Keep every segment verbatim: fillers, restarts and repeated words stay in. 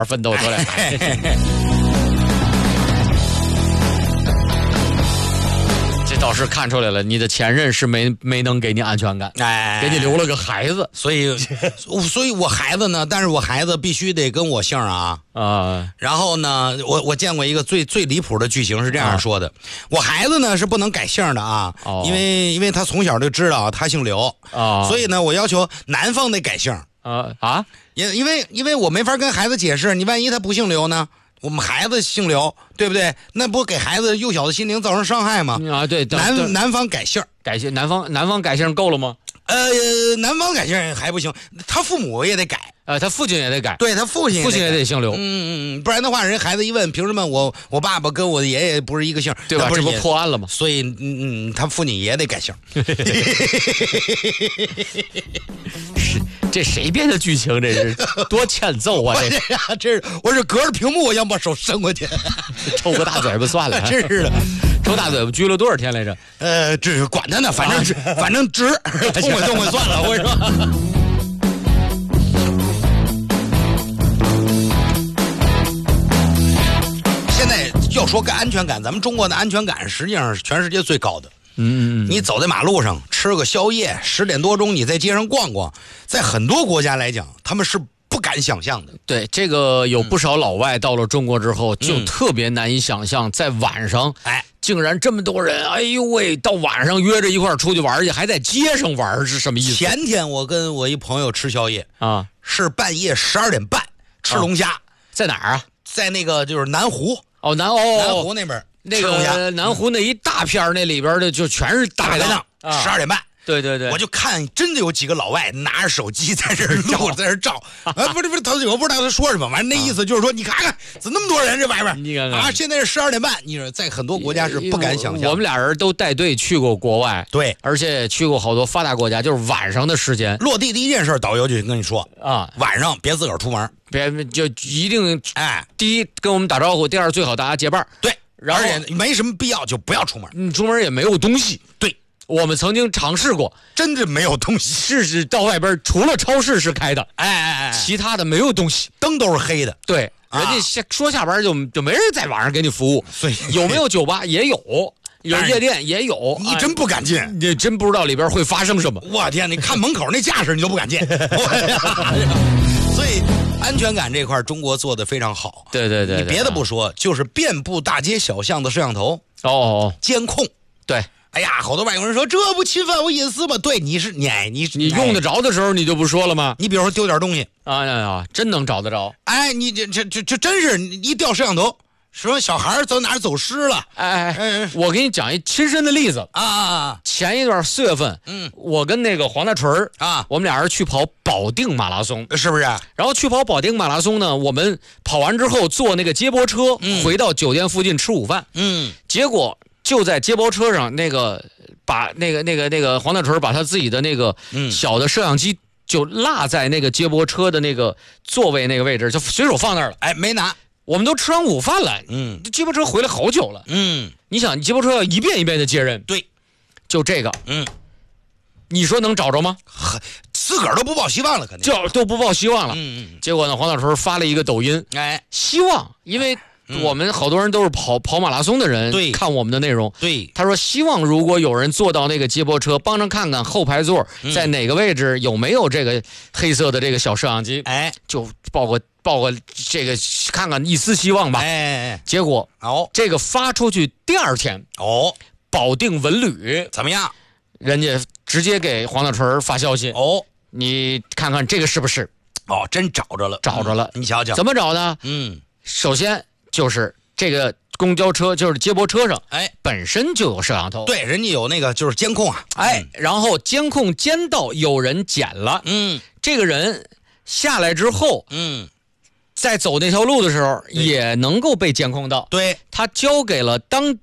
奋斗出来。这倒是看出来了，你的前任是没没能给你安全感， 哎， 给你留了个孩子， 所以，所以我孩子呢，但是我孩子必须得跟我姓啊啊。 然后呢，我我见过一个最最离谱的剧情是这样说的：啊、我孩子呢是不能改姓的啊，哦、因为因为他从小就知道他姓刘啊，所以呢，我要求男方得改姓啊啊， 因因为因为我没法跟孩子解释，你万一他不姓刘呢？我们孩子姓刘，对不对？那不给孩子幼小的心灵造成伤害吗？ 啊，对， 男男方改姓， 改姓，男方男方改姓够了吗？ 呃，男方改姓还不行，他父母也得改， 呃，他父亲也得改， 对他父亲也父亲也得姓刘， 嗯嗯嗯，不然的话，人孩子一问，凭什么我我爸爸跟我的爷爷不是一个姓， 对吧？ 不这不破案了吗？ 所以，嗯嗯，他父亲也得改姓。 这谁编的剧情？这是多欠揍啊！这是啊，这是我是隔着屏幕，我想把手伸过去， 抽个大嘴巴算了。 真是的， 抽大嘴巴拘了多少天来着？ 呃，这管他呢，反正是、啊、反正值，痛快痛快算了。我跟你说，现在要说个安全感，咱们中国的安全感实际上是全世界最高的。 嗯， 你走在马路上吃个宵夜，十点多钟你在街上逛逛，在很多国家来讲，他们是不敢想象的。 对，这个有不少老外到了中国之后， 嗯、 就特别难以想象，在晚上，哎，竟然这么多人，哎呦喂，到晚上约着一块出去玩去，还在街上玩，是什么意思？ 前天我跟我一朋友吃宵夜啊， 是半夜十二点半吃龙虾、啊， 在哪儿啊？ 在那个就是南湖哦，南哦， 南湖那边。 那个南湖那一大片那里边的就全是大排档， 十二点半， 对对对， 我就看真的有几个老外拿着手机在这儿录，在这儿照，啊，不是不是，他我不知道他说什么，反正那意思就是说，你看看怎么那么多人这外边， 你看看啊，现在是十二点半，你说在很多国家是不敢想象。 我们俩人都带队去过国外， 对， 而且去过好多发达国家，就是晚上的时间落地第一件事，导游就跟你说啊， 晚上别自个儿出门， 别就一定哎， 第一跟我们打招呼，第二最好大家结伴， 对。 然后而且没什么必要就不要出门， 你出门也没有东西。 对， 我们曾经尝试过， 真的没有东西。 试试到外边，除了超市是开的， 哎哎哎， 其他的没有东西， 灯都是黑的。 对，人家下、啊、说下班就就没人在晚上给你服务。 所以有没有酒吧也有，有夜店也有， 你真不敢进， 哎、你真不知道里边会发生什么。 我天，你看门口那架势你都不敢进。所以。安全感这块中国做的非常好， 对对 对, 对， 你别的不说，就是遍布大街小巷的摄像头哦， 监控， 对， 哎呀，好多外国人说这不侵犯我隐私吗？对，你是你你你用得着的时候你就不说了吗？ 你比如说丢点东西， 哎呀，真能找得着， 哎，你这这这这真是一调摄像头。说小孩走哪儿走失了？ 哎哎，我给你讲一亲身的例子啊啊啊！ 前一段四月份， 嗯， 我跟那个黄大锤啊， 我们俩人去跑保定马拉松， 是不是？ 然后去跑保定马拉松呢，我们跑完之后坐那个接驳车、 嗯、 回到酒店附近吃午饭， 嗯， 结果就在接驳车上，那个把那个那个那个黄大锤把他自己的那个小的摄像机就落在那个接驳车的那个座位那个位置，就随手放那儿了， 哎，没拿。 我们都吃完午饭了， 嗯， 接驳车回来好久了， 嗯， 你想，你接驳车要一遍一遍的接人， 对， 就这个， 嗯， 你说能找着吗？ 自个儿都不抱希望了，肯定就都不抱希望了。 嗯嗯。 结果呢，黄大锤发了一个抖音， 哎， 希望，因为我们好多人都是跑跑马拉松的人， 对， 看我们的内容， 对， 他说希望如果有人坐到那个接驳车，帮着看看后排座在哪个位置有没有这个黑色的这个小摄像机， 哎， 就报个。报个这个看看一丝希望吧， 哎哎哎， 结果哦， 这个发出去第二天哦， 保定文旅怎么样？ 人家直接给黄大锤发消息哦， 你看看这个是不是？ 哦，真找着了， 找着了， 嗯、你瞧瞧怎么找的？ 嗯， 首先就是这个公交车，就是接驳车上， 哎， 本身就有摄像头， 对，人家有那个就是监控啊， 哎，嗯、然后监控监到有人捡了， 嗯， 这个人下来之后， 嗯。 在走那条路的时候也能够被监控到， 对， 他交给了当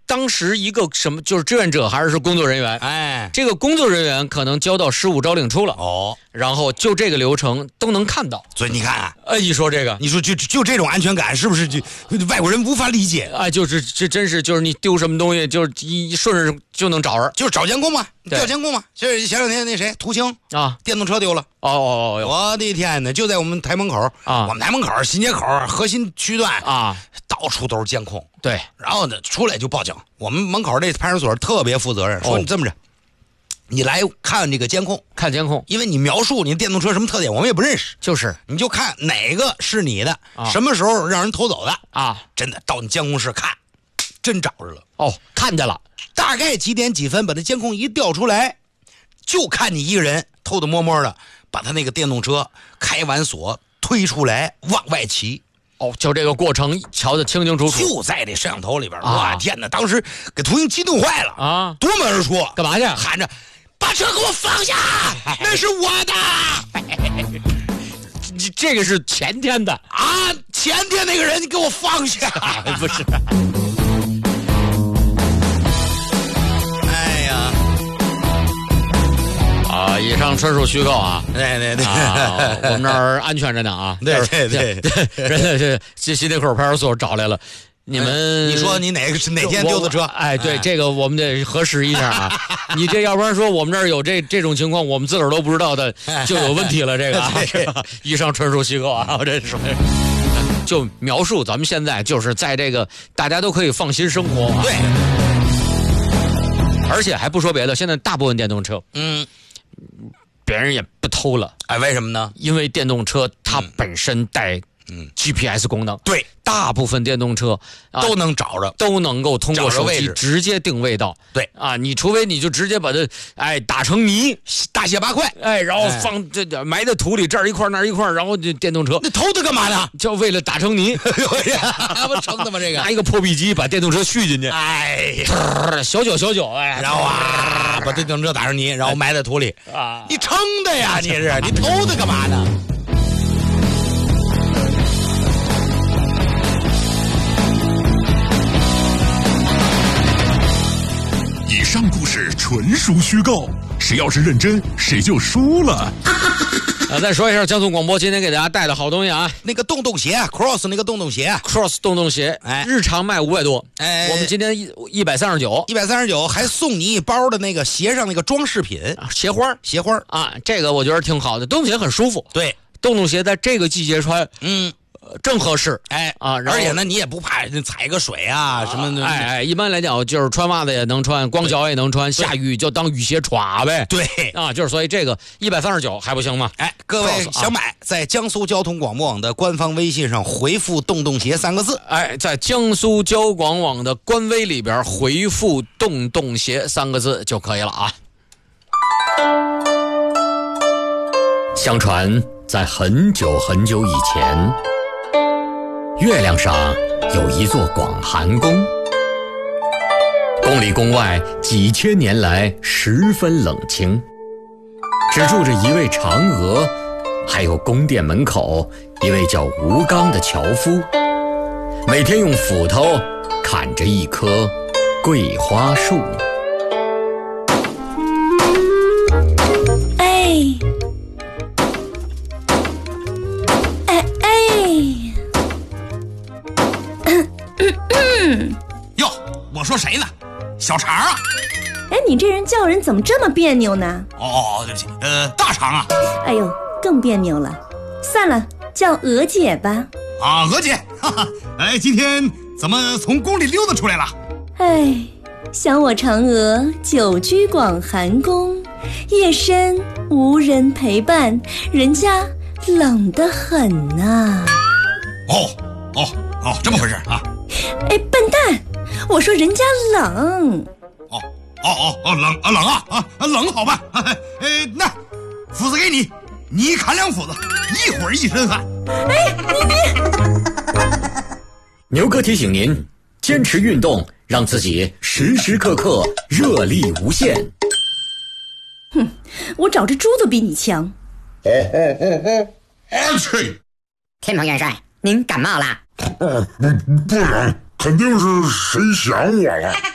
当时一个什么就是志愿者还是工作人员， 哎， 这个工作人员可能交到失物招领处了， 哦， 然后就这个流程都能看到。 所以你看啊， 哎，你说这个， 你说就就这种安全感，是不是就外国人无法理解？ 哎，就是这真是就是你丢什么东西，就是一顺着就能找人， 就是找监控嘛，调监控嘛。就是前两天那谁途清啊， 电动车丢了。 哦哦哦， 我的天哪！就在我们台门口啊，我们台门口新街口核心区段啊， 到处都是监控。 对， 然后呢，出来就报警。我们门口这派出所特别负责任，说你这么着，你来看这个监控， 看监控， 因为你描述你电动车什么特点，我们也不认识， 就是你就看哪个是你的，啊、什么时候让人偷走的啊？ 真的到你监控室看，真找着了。 哦，看见了， 大概几点几分把那监控一调出来，就看你一个人偷偷摸摸的把他那个电动车开完锁推出来往外骑。 哦，就这个过程瞧得清清楚楚， 就在这摄像头里边。哇、啊，天哪！当时给途英激动坏了啊，夺门而出， 干嘛去？ 喊着把车给我放下，那是我的。 这个是前天的啊，前天那个人你给我放下， 不是。啊，以上纯属虚构啊！ 对对对， 啊、我们这儿安全着呢啊！ 对对对， 对人家是这西内口派出所找来了，你们、 哎、你说你哪个是哪天丢的车？ 哎，对，哎、这个我们得核实一下啊！你这要不然说我们这儿有这这种情况，我们自个儿都不知道的，就有问题了。这个、啊，以上纯属虚构啊！我这说就描述咱们现在就是在这个大家都可以放心生活、啊， 对， 而且还不说别的，现在大部分电动车， 嗯。 别人也不偷了， 哎，为什么呢？ 因为电动车它本身带嗯 G P S 功能， 对， 大部分电动车、 啊、都能找着， 都能够通过手机直接定位到。 对啊，你除非你就直接把它哎打成泥， 大卸八块， 哎，然后放这点埋在土里，这儿一块那儿一块，然后就电动车， 那偷它干嘛呢？ 就为了打成泥， 不成的吗？这个拿一个破壁机把电动车续进去， 哎， 小脚小脚，哎， 然后啊，把电动车打成泥，然后埋在土里啊，你撑的呀？你是你偷它干嘛呢？ 以上故事纯属虚构，谁要是认真，谁就输了。 啊，再说一下江苏广播今天给大家带的好东西啊， 那个洞洞鞋 ，Cross 那个洞洞鞋 ，Cross 洞洞鞋，哎，日常卖五百多， 哎， 我们今天一一百三十九， 一百三十九，还送你一包的那个鞋上那个装饰品， 鞋花， 鞋花啊，这个我觉得挺好的，洞洞鞋很舒服， 对， 洞洞鞋在这个季节穿， 嗯。 正合适， 哎啊，而且呢，你也不怕踩个水啊什么的。 哎哎，一般来讲，就是穿袜子也能穿，光脚也能穿，下雨就当雨鞋穿呗。 对啊，就是所以这个一百三十九还不行吗？ 哎，各位想买，在江苏交通广播网的官方微信上回复“洞洞鞋”三个字。 哎，在江苏交广网的官微里边回复“洞洞鞋”三个字就可以了啊。 相传，在很久很久以前。月亮上有一座广寒宫，宫里宫外几千年来十分冷清，只住着一位嫦娥，还有宫殿门口一位叫吴刚的樵夫，每天用斧头砍着一棵桂花树。 哎，哎哎。 哟，我说谁呢？小肠啊！ 哎，你这人叫人怎么这么别扭呢？ 哦，对不起，呃，大肠啊！ 哎呦，更别扭了。算了，叫娥姐吧。 啊，娥姐，哈哈，哎，今天怎么从宫里溜达出来了？ 哎，想我嫦娥久居广寒宫，夜深无人陪伴，人家冷得很呐、啊。 哦哦哦，这么回事啊？ 哎，笨蛋！我说人家冷。 哦哦哦哦，冷啊冷啊啊冷，好吧。哎，那斧子给你，你砍两斧子，一会儿一身汗。 哎，你你。牛哥提醒您，坚持运动，让自己时时刻刻热力无限。 哼，我找只猪都比你强。 阿去！ 天蓬元帅，您感冒啦？ 呃，不不冷，肯定是谁想我了。